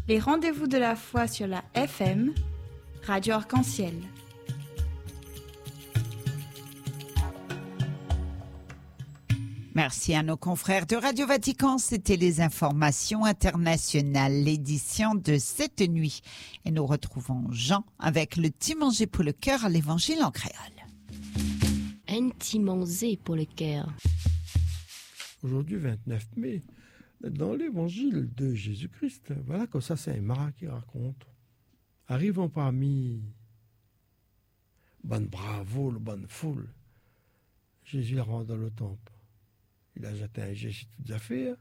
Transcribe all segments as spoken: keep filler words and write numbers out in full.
Les rendez-vous de la foi sur la F M, Radio Arc-en-Ciel. Merci à nos confrères de Radio Vatican. C'était les informations internationales, l'édition de cette nuit. Et nous retrouvons Jean avec le petit manger pour le cœur à l'évangile en créole. Un petit manger pour le cœur. Aujourd'hui, vingt-neuf mai, dans l'évangile de Jésus-Christ, voilà que ça, c'est Marat qui raconte. Arrivant parmi bonne bravo, le bonne foule, Jésus la rentre dans le temple. Il a jeté un Jésus toutes les affaires.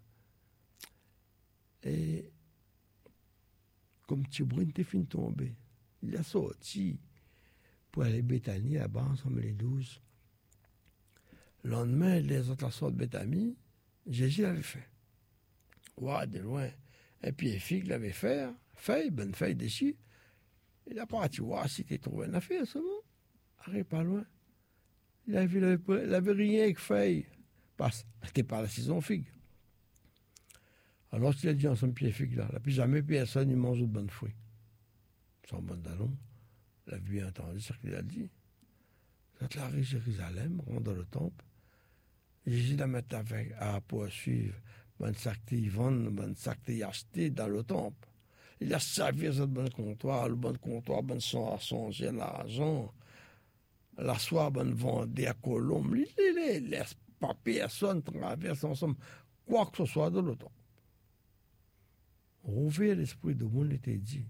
Et comme petit bruit était fini de tomber, il a sorti pour aller Béthanie, là-bas, ensemble les douze. Le lendemain, les autres sortent de Béthanie, Jésus l'avait fait. Ouais, de loin. Un pied figue l'avait fait, feuille, bonne feuille dessus. Il a parti voir si tu trouvé une affaire, c'est bon. Arrive pas loin. Il avait, il avait rien avec feuille. Passe, c'était pas la saison figue. Alors, il a dit en son pied figue là, là, puis jamais personne ne mange de bonnes fruits. Son bon dallon, il a vu entendu ce qu'il a dit. Quand il arrive à Jérusalem, rentre dans le temple, Jésus l'a mis avec à poursuivre, bonne sacrée vendre, bonne sacrée acheter dans le temple. Il a servi ce bon comptoir, le bon comptoir, bonne son à songer l'argent, la soie, bonne vendée à Colombe, il les laisse pas personne traverse ensemble, quoi que ce soit dans le temple. Rouvrir l'esprit de monde était dit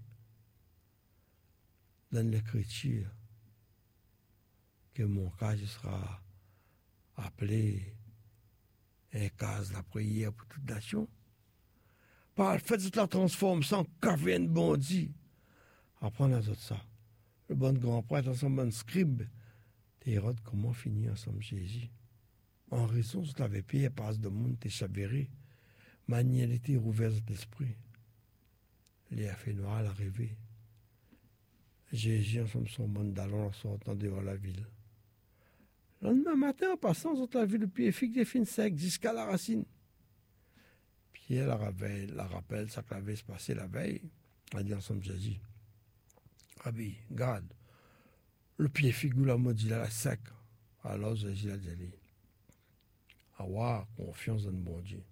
dans l'écriture que mon cas sera appelé un cas de la prière pour toute nation. Par le fait de la transformation, qu'avait un bandit. Apprendre à ça. Le bon grand prêtre, ensemble, bon scribe, Hérode, comment finir ensemble Jésus? En raison, je l'avais payé par de monde, t'es chavéré. Manière était rouverte d'esprit. Les affaires noires l'arrivée. Jésus, ensemble, son monde d'allons en sortant dehors la ville. Le lendemain matin, en passant, on a vu le pied figue des fines secs jusqu'à la racine. Pierre la rappelle, la rappelle, ça qu'avait se passé la veille. A dit ensemble Jésus. Rabbi, garde, le pied figue ou la maudit là, la sec. Alors Jésus a dit, avoir confiance dans le bon Dieu.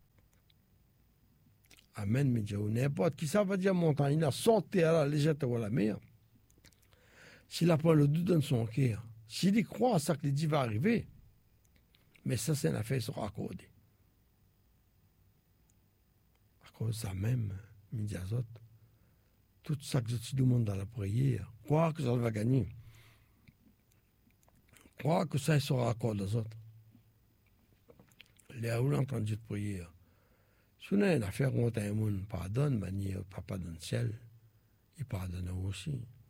Amen, mais Dieu, n'importe qui ça va dire montagne, il a sauté à la légère à la mer. S'il a pas le doute dans son cœur, s'il y croit à ça que Dieu va arriver, mais ça, c'est une affaire qui sera accordée. À cause de ça même, midi à autres, tout ça que je te demande dans la prière, croire que ça va gagner, croire que ça sera accordé aux autres. Les gens ont entendu de prière. Si on a une affaire contre un monde, pardonne, mais papa dans le ciel, il pardonne aussi.